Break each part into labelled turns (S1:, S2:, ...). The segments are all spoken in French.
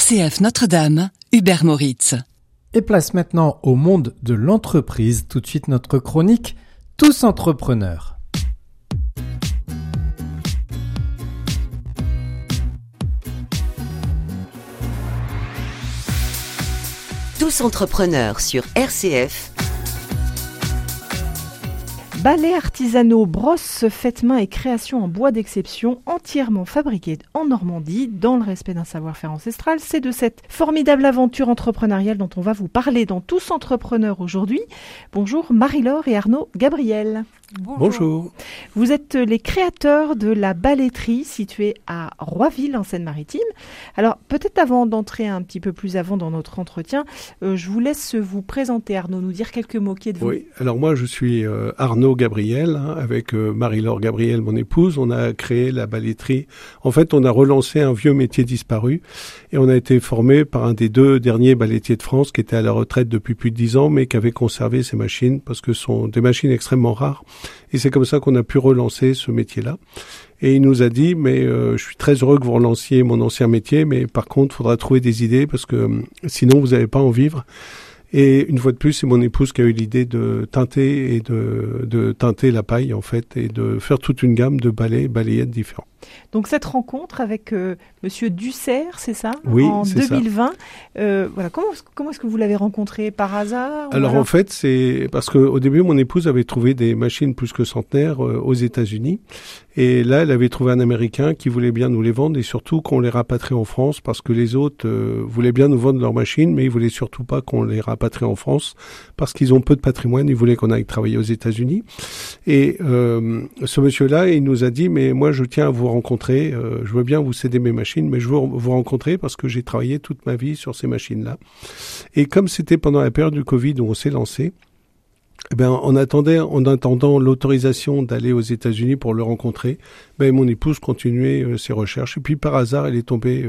S1: RCF Notre-Dame, Hubert Moritz.
S2: Et place maintenant au monde de l'entreprise. Tout de suite notre chronique « Tous entrepreneurs ».
S3: Tous entrepreneurs sur RCF.
S4: Balais artisanaux, brosses, faites-main et créations en bois d'exception, entièrement fabriquées en Normandie, dans le respect d'un savoir-faire ancestral. C'est de cette formidable aventure entrepreneuriale dont on va vous parler dans Tous entrepreneurs aujourd'hui. Bonjour Marie-Laure et Arnaud Gabriel.
S5: Bonjour.
S4: Vous êtes les créateurs de la Baletterie située à Roiville en Seine-Maritime. Alors peut-être avant d'entrer un petit peu plus avant dans notre entretien, je vous laisse vous présenter Arnaud, nous dire quelques mots. Qui êtes-vous ?
S5: Oui, alors moi je suis Arnaud Gabriel, avec Marie-Laure Gabriel, mon épouse. On a créé la Baletterie. En fait, on a relancé un vieux métier disparu et on a été formé par un des 2 derniers balettiers de France qui était à la retraite depuis plus de 10 ans mais qui avait conservé ses machines parce que ce sont des machines extrêmement rares. Et c'est comme ça qu'on a pu relancer ce métier-là. Et il nous a dit, mais je suis très heureux que vous relanciez mon ancien métier, mais par contre, il faudra trouver des idées parce que sinon, vous n'allez pas en vivre. Et une fois de plus, c'est mon épouse qui a eu l'idée de teinter et de teinter la paille, en fait, et de faire toute une gamme de balayettes différents.
S4: Donc cette rencontre avec Monsieur Dussert, c'est ça ?
S5: Oui,
S4: en
S5: c'est
S4: 2020. Voilà, comment est-ce que vous l'avez rencontré ? Par hasard ?
S5: Alors en fait, c'est parce qu'au début, mon épouse avait trouvé des machines plus que centenaires aux États-Unis. Et là, elle avait trouvé un Américain qui voulait bien nous les vendre et surtout qu'on les rapatrie en France parce que les autres voulaient bien nous vendre leurs machines, mais ils voulaient surtout pas qu'on les rapatrie en France parce qu'ils ont peu de patrimoine. Ils voulaient qu'on aille travailler aux États-Unis. Et ce monsieur-là, il nous a dit, mais moi, je tiens à vous rencontrer. Je veux bien vous céder mes machines, mais je veux vous rencontrer parce que j'ai travaillé toute ma vie sur ces machines-là. Et comme c'était pendant la période du Covid où on s'est lancé, eh ben, en attendant l'autorisation d'aller aux États-Unis pour le rencontrer, ben, mon épouse continuait ses recherches. Et puis, par hasard, elle est tombée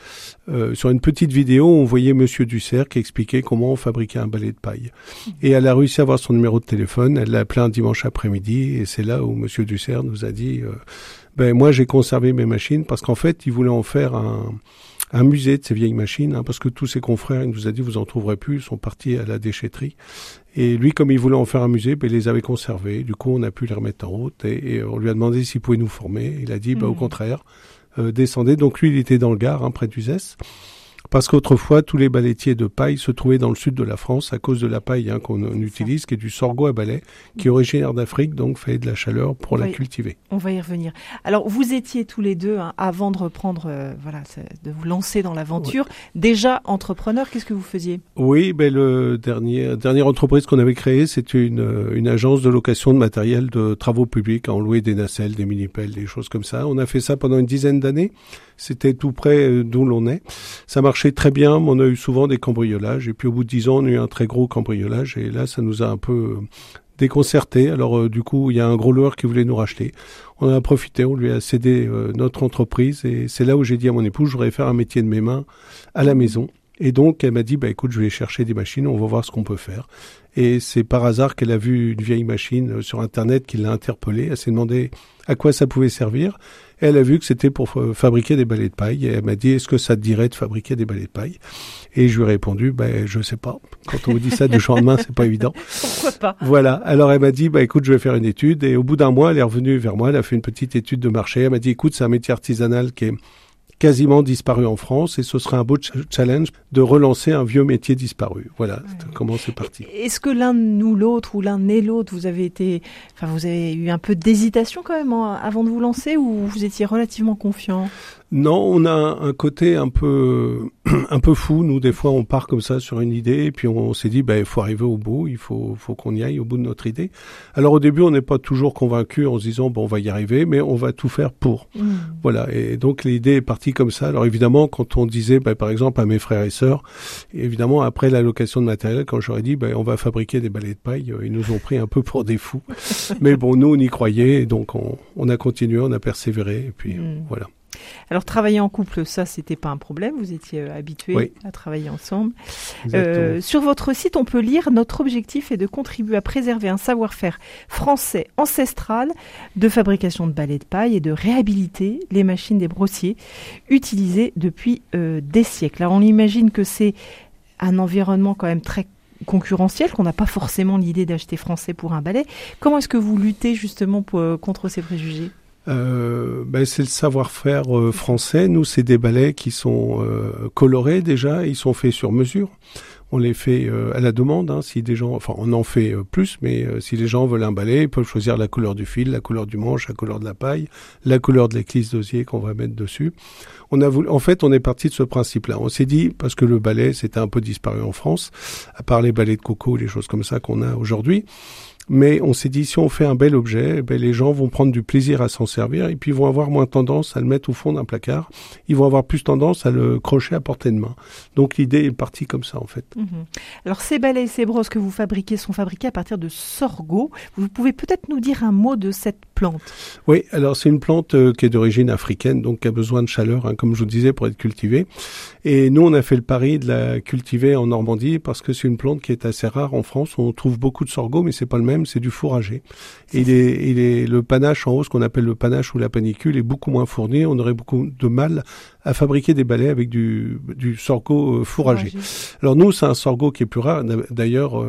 S5: sur une petite vidéo où on voyait Monsieur Dussert qui expliquait comment on fabriquait un balai de paille. Et elle a réussi à avoir son numéro de téléphone. Elle l'a appelé un dimanche après-midi. Et c'est là où Monsieur Dussert nous a dit ben, moi, j'ai conservé mes machines parce qu'en fait, il voulait en faire un musée de ces vieilles machines, parce que tous ses confrères, il nous a dit, vous en trouverez plus, ils sont partis à la déchetterie. Et lui, comme il voulait en faire un musée, il les avait conservés. Du coup, on a pu les remettre en route et on lui a demandé s'il pouvait nous former. Il a dit, au contraire, descendez. Donc lui, il était dans le Gard, près d'Uzès. Parce qu'autrefois, tous les balettiers de paille se trouvaient dans le sud de la France à cause de la paille qu'on utilise, qui est du sorgho à balai, qui est originaire d'Afrique, donc fait de la chaleur pour la cultiver.
S4: On va y revenir. Alors, vous étiez tous les deux, avant de reprendre, de vous lancer dans l'aventure, déjà entrepreneur. Qu'est-ce que vous faisiez ?
S5: Oui, le dernière entreprise qu'on avait créée, c'était une agence de location de matériel de travaux publics. On louait des nacelles, des mini-pelles, des choses comme ça. On a fait ça pendant une dizaine d'années. C'était tout près d'où l'on est. Ça marchait très bien, mais on a eu souvent des cambriolages. Et puis au bout de 10 ans, on a eu un très gros cambriolage. Et là, ça nous a un peu déconcertés. Alors du coup, il y a un gros loueur qui voulait nous racheter. On en a profité, on lui a cédé notre entreprise. Et c'est là où j'ai dit à mon épouse, je voudrais faire un métier de mes mains à la maison. Et donc, elle m'a dit, écoute, je vais chercher des machines, on va voir ce qu'on peut faire. Et c'est par hasard qu'elle a vu une vieille machine sur Internet qui l'a interpellée. Elle s'est demandé à quoi ça pouvait servir. Et elle a vu que c'était pour fabriquer des balais de paille. Et elle m'a dit, est-ce que ça te dirait de fabriquer des balais de paille ? Et je lui ai répondu, je sais pas. Quand on vous dit ça du jour au lendemain, c'est pas évident.
S4: Pourquoi pas ?
S5: Voilà. Alors elle m'a dit, écoute, je vais faire une étude. Et au bout d'un mois, elle est revenue vers moi. Elle a fait une petite étude de marché. Elle m'a dit, écoute, c'est un métier artisanal qui est quasiment disparu en France et ce serait un beau challenge de relancer un vieux métier disparu. Voilà comment c'est parti.
S4: Est-ce que l'un ou l'autre ou l'un et l'autre, vous avez eu un peu d'hésitation quand même avant de vous lancer ou vous étiez relativement confiant ?
S5: Non, on a un côté un peu fou. Nous, des fois, on part comme ça sur une idée et puis on s'est dit, il faut arriver au bout, il faut qu'on y aille au bout de notre idée. Alors au début, on n'est pas toujours convaincu en se disant, on va y arriver, mais on va tout faire pour. Voilà. Et donc l'idée est partie comme ça. Alors évidemment, quand on disait, par exemple, à mes frères et sœurs, évidemment, après l'allocation de matériel, quand j'aurais dit, on va fabriquer des balais de paille, ils nous ont pris un peu pour des fous. Mais bon, nous, on y croyait, et donc on a continué, on a persévéré, et puis voilà.
S4: Alors, travailler en couple, ça, c'était pas un problème. Vous étiez habitués à travailler ensemble. Sur votre site, on peut lire « Notre objectif est de contribuer à préserver un savoir-faire français ancestral de fabrication de balais de paille et de réhabiliter les machines des brossiers utilisées depuis des siècles. » Alors, on imagine que c'est un environnement quand même très concurrentiel, qu'on n'a pas forcément l'idée d'acheter français pour un balai. Comment est-ce que vous luttez justement contre ces préjugés ?
S5: C'est le savoir-faire français. Nous, c'est des balais qui sont colorés déjà, ils sont faits sur mesure. On les fait à la demande, si des gens, enfin on en fait plus, mais si les gens veulent un balai, ils peuvent choisir la couleur du fil, la couleur du manche, la couleur de la paille, la couleur de l'éclisse d'osier qu'on va mettre dessus. On est parti de ce principe-là. On s'est dit, parce que le balai, c'était un peu disparu en France, à part les balais de coco, les choses comme ça qu'on a aujourd'hui. Mais on s'est dit, si on fait un bel objet, les gens vont prendre du plaisir à s'en servir et puis ils vont avoir moins tendance à le mettre au fond d'un placard. Ils vont avoir plus tendance à le crocher à portée de main. Donc l'idée est partie comme ça en fait.
S4: Alors ces balais et ces brosses que vous fabriquez sont fabriqués à partir de sorgho. Vous pouvez peut-être nous dire un mot de cette plante ?
S5: Oui, alors c'est une plante qui est d'origine africaine, donc qui a besoin de chaleur, comme je vous disais, pour être cultivée. Et nous, on a fait le pari de la cultiver en Normandie parce que c'est une plante qui est assez rare en France. On trouve beaucoup de sorgho, mais c'est pas le même, c'est du fourragé. Et le panache en haut, ce qu'on appelle le panache ou la panicule, est beaucoup moins fourni. On aurait beaucoup de mal à fabriquer des balais avec du sorgho fourragé. Alors nous, c'est un sorgho qui est plus rare. D'ailleurs,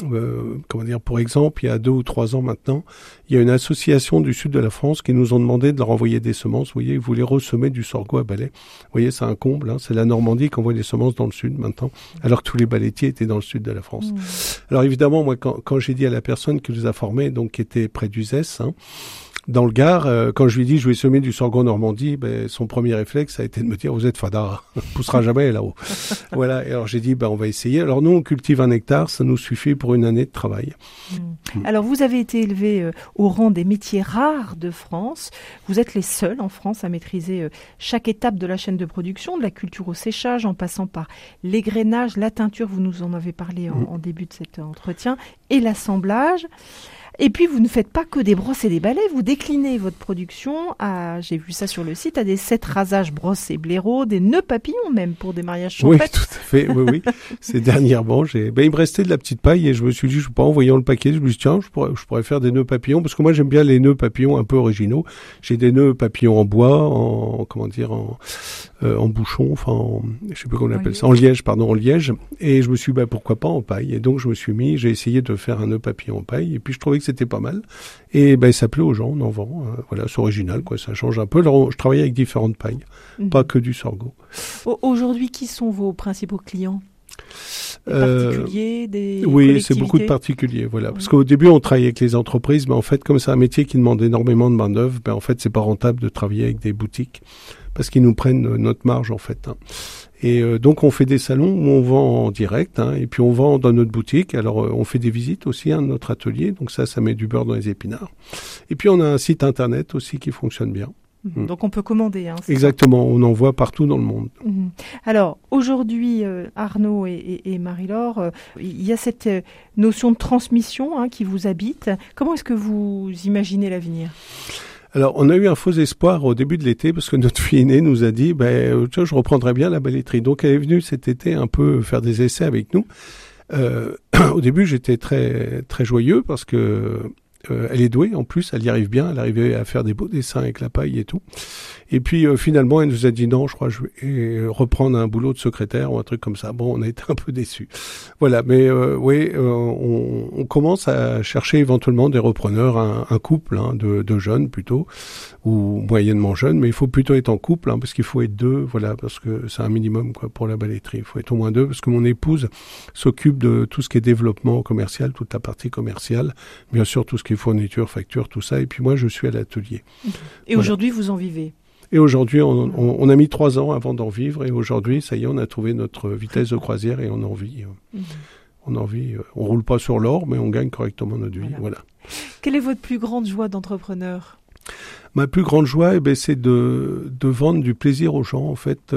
S5: pour exemple, il y a 2 ou 3 ans maintenant, il y a une association du sud de la France qui nous ont demandé de leur envoyer des semences. Vous voyez, ils voulaient ressemer du sorgho à balai. Vous voyez, c'est un comble. C'est la Normandie qui envoie des semences dans le sud maintenant, alors que tous les balettiers étaient dans le sud de la France. Alors évidemment, moi, quand j'ai dit à la personne qui nous a formés, donc qui était près d'Uzès, dans le Gard, quand je lui ai dit je vais semer du sorgho en Normandie, son premier réflexe a été de me dire vous êtes fada, on poussera jamais là-haut. Voilà. Et alors j'ai dit on va essayer. Alors nous on cultive 1 hectare, ça nous suffit pour une année de travail.
S4: Alors vous avez été élevé au rang des métiers rares de France. Vous êtes les seuls en France à maîtriser chaque étape de la chaîne de production, de la culture au séchage, en passant par l'égrainage, la teinture. Vous nous en avez parlé en début de cet entretien, et l'assemblage. Et puis, vous ne faites pas que des brosses et des balais, vous déclinez votre production j'ai vu ça sur le site, à des 7 rasages brosses et blaireaux, des nœuds papillons même pour des mariages champêtres.
S5: Oui, tout à fait, oui. Ces dernièrement, il me restait de la petite paille et je me suis dit, en voyant le paquet, je me suis dit, tiens, je pourrais faire des nœuds papillons, parce que moi, j'aime bien les nœuds papillons un peu originaux. J'ai des nœuds papillons en bois, en bouchon, je sais plus comment on appelle ça, en liège. Et je me suis dit, pourquoi pas en paille. Et donc, j'ai essayé de faire un nœud papillon en paille, et puis je trouvais que c'était pas mal. Et ça plaît aux gens, on en vend. C'est original, ça change un peu. Alors, je travaille avec différentes pailles, pas que du sorgho.
S4: Aujourd'hui, qui sont vos principaux clients ? Des particuliers, des
S5: Oui, c'est beaucoup de particuliers, voilà. Parce qu'au début, on travaillait avec les entreprises, mais en fait, comme c'est un métier qui demande énormément de main-d'œuvre, en fait, c'est pas rentable de travailler avec des boutiques parce qu'ils nous prennent notre marge, en fait. Et donc, on fait des salons où on vend en direct, et puis on vend dans notre boutique. Alors, on fait des visites aussi, de notre atelier. Donc ça met du beurre dans les épinards. Et puis, on a un site internet aussi qui fonctionne bien.
S4: Donc on peut commander.
S5: Exactement, on en voit partout dans le monde.
S4: Alors aujourd'hui, Arnaud et Marie-Laure, il y a cette notion de transmission qui vous habite. Comment est-ce que vous imaginez l'avenir ?
S5: Alors, on a eu un faux espoir au début de l'été parce que notre fille aînée nous a dit je reprendrai bien la balletterie. Donc elle est venue cet été un peu faire des essais avec nous. Au début, j'étais très, très joyeux parce que elle est douée, en plus, elle y arrive bien, elle arrivait à faire des beaux dessins avec la paille et tout. Et puis finalement, elle nous a dit non, je crois que je vais reprendre un boulot de secrétaire ou un truc comme ça. Bon, on a été un peu déçus. Voilà, mais on commence à chercher éventuellement des repreneurs, un couple de jeunes plutôt, ou moyennement jeunes, mais il faut plutôt être en couple parce qu'il faut être 2, voilà, parce que c'est un minimum pour la balletterie. Il faut être au moins 2 parce que mon épouse s'occupe de tout ce qui est développement commercial, toute la partie commerciale, bien sûr tout ce qui est fourniture, facture, tout ça. Et puis moi, je suis à l'atelier.
S4: Et aujourd'hui, vous en vivez ?
S5: Et aujourd'hui, on a mis 3 ans avant d'en vivre. Et aujourd'hui, ça y est, on a trouvé notre vitesse de croisière et on en vit. On roule pas sur l'or, mais on gagne correctement notre vie. Voilà.
S4: Quelle est votre plus grande joie d'entrepreneur ?
S5: Ma plus grande joie, c'est de vendre du plaisir aux gens. En fait,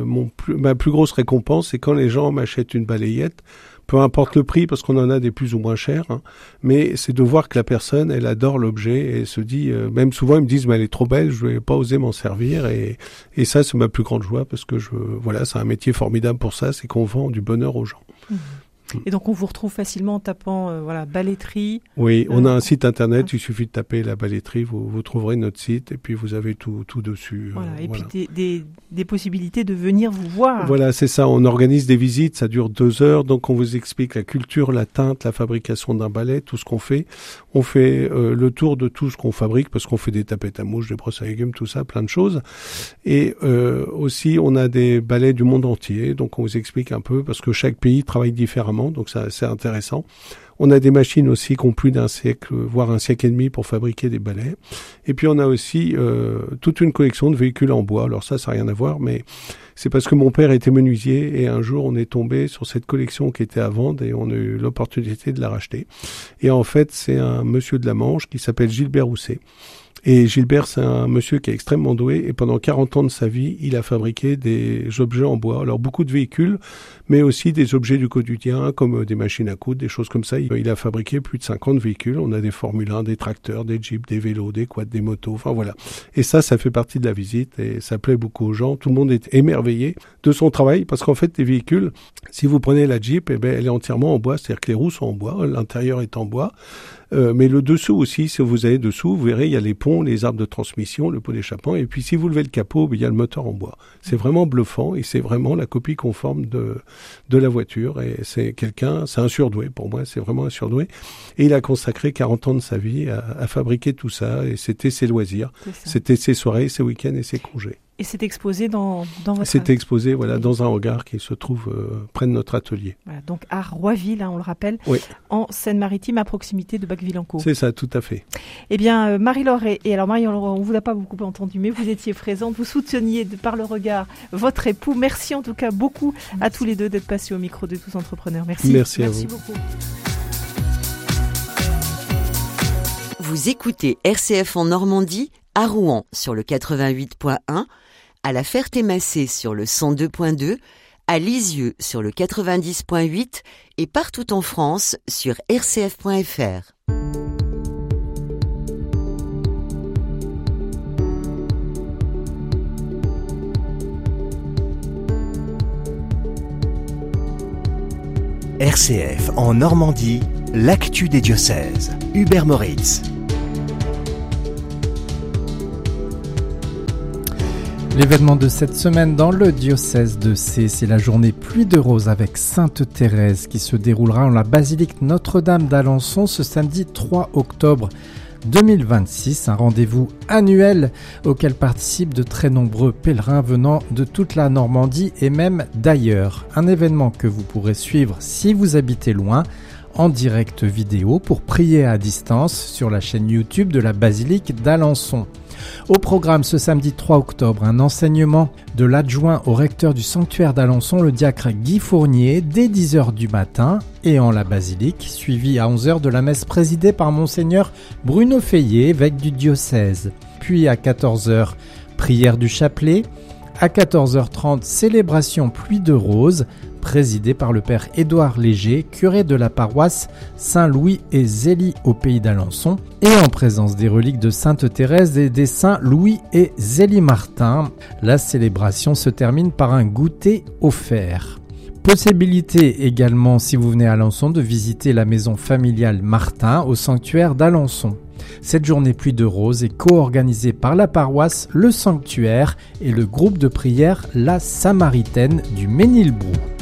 S5: ma plus grosse récompense, c'est quand les gens m'achètent une balayette, peu importe le prix, parce qu'on en a des plus ou moins chers, hein, mais c'est de voir que la personne, elle adore l'objet et se dit, même souvent ils me disent, mais elle est trop belle, je vais pas oser m'en servir, et ça, c'est ma plus grande joie, parce que c'est un métier formidable pour ça, c'est qu'on vend du bonheur aux gens.
S4: Mmh. Et donc on vous retrouve facilement en tapant Baletterie.
S5: Oui, on a un site internet, il suffit de taper la Baletterie, vous trouverez notre site et puis vous avez tout dessus.
S4: Voilà, et puis des possibilités de venir vous voir.
S5: Voilà, c'est ça, on organise des visites, ça dure 2 heures, donc on vous explique la culture, la teinte, la fabrication d'un balai, tout ce qu'on fait. On fait le tour de tout ce qu'on fabrique, parce qu'on fait des tapettes à mouches, des brosses à légumes, tout ça, plein de choses. Et aussi, on a des balais du monde entier, donc on vous explique un peu, parce que chaque pays travaille différemment, donc ça, c'est intéressant. On a des machines aussi qui ont plus d'1 siècle, voire 1 siècle et demi pour fabriquer des balais. Et puis on a aussi toute une collection de véhicules en bois. Alors ça n'a rien à voir, mais c'est parce que mon père était menuisier et un jour on est tombé sur cette collection qui était à vendre et on a eu l'opportunité de la racheter. Et en fait, c'est un monsieur de la Manche qui s'appelle Gilbert Rousset. Et Gilbert, c'est un monsieur qui est extrêmement doué et pendant 40 ans de sa vie, il a fabriqué des objets en bois. Alors beaucoup de véhicules, mais aussi des objets du quotidien comme des machines à coudre, des choses comme ça. Il a fabriqué plus de 50 véhicules. On a des Formule 1, des tracteurs, des jeeps, des vélos, des quads, des motos, enfin voilà. Et ça fait partie de la visite et ça plaît beaucoup aux gens. Tout le monde est émerveillé de son travail parce qu'en fait, les véhicules, si vous prenez la Jeep, elle est entièrement en bois, c'est-à-dire que les roues sont en bois, l'intérieur est en bois. Mais le dessous aussi, si vous allez dessous, vous verrez, il y a les ponts, les arbres de transmission, le pot d'échappement, et puis si vous levez le capot, il y a le moteur en bois. C'est vraiment bluffant, et c'est vraiment la copie conforme de la voiture, et c'est un surdoué, pour moi, c'est vraiment un surdoué. Et il a consacré 40 ans de sa vie à fabriquer tout ça, et c'était ses loisirs, c'était ses soirées, ses week-ends et ses congés.
S4: Et c'est exposé dans votre...
S5: C'est exposé dans un hangar qui se trouve près de notre atelier.
S4: Voilà, donc à Roiville, on le rappelle,
S5: oui.
S4: En Seine-Maritime, à proximité de Bacqueville-en-Caux.
S5: C'est ça, tout à fait.
S4: Eh bien, Marie-Laure, et alors Marie-Laure, on ne vous a pas beaucoup entendu, mais vous étiez présente, vous souteniez par le regard votre époux. Merci en tout cas beaucoup à tous les deux d'être passés au micro de Tous Entrepreneurs. Merci.
S5: Merci à vous.
S4: Beaucoup.
S3: Vous écoutez RCF en Normandie, à Rouen sur le 88.1, à la Ferté-Massé sur le 102.2, à Lisieux sur le 90.8 et partout en France sur rcf.fr.
S6: RCF en Normandie, l'actu des diocèses. Hubert Moritz.
S2: L'événement de cette semaine dans le diocèse de Sées, c'est la journée Pluie de Roses avec Sainte Thérèse qui se déroulera en la basilique Notre-Dame d'Alençon ce samedi 3 octobre 2026. Un rendez-vous annuel auquel participent de très nombreux pèlerins venant de toute la Normandie et même d'ailleurs. Un événement que vous pourrez suivre si vous habitez loin en direct vidéo pour prier à distance sur la chaîne YouTube de la basilique d'Alençon. Au programme ce samedi 3 octobre, un enseignement de l'adjoint au recteur du sanctuaire d'Alençon, le diacre Guy Fournier, dès 10h du matin et en la basilique, suivi à 11h de la messe présidée par Monseigneur Bruno Feillet, évêque du diocèse. Puis à 14h, prière du chapelet. À 14h30, célébration Pluie de Roses, présidée par le père Édouard Léger, curé de la paroisse Saint-Louis et Zélie au pays d'Alençon, et en présence des reliques de Sainte Thérèse et des saints Louis et Zélie Martin. La célébration se termine par un goûter offert. Possibilité également, si vous venez à Alençon, de visiter la maison familiale Martin au sanctuaire d'Alençon. Cette journée Pluie de Roses est co-organisée par la paroisse, le sanctuaire et le groupe de prière La Samaritaine du Ménilbrou.